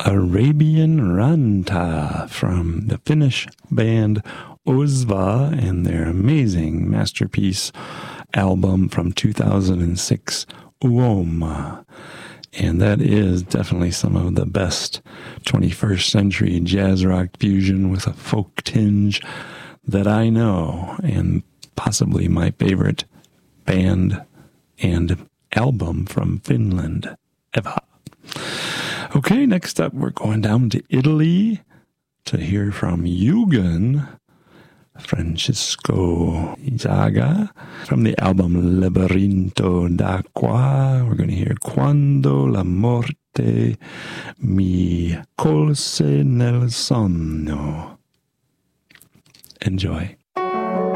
Arabian Ranta from the Finnish band Ozva and their amazing masterpiece album from 2006, Uoma. And that is definitely some of the best 21st century jazz rock fusion with a folk tinge that I know, and possibly my favorite band and album from Finland ever. Okay, next up we're going down to Italy to hear from Yugen Francisco Zaga from the album Labirinto d'Acqua. We're going to hear Quando la morte mi colse nel sonno. Enjoy.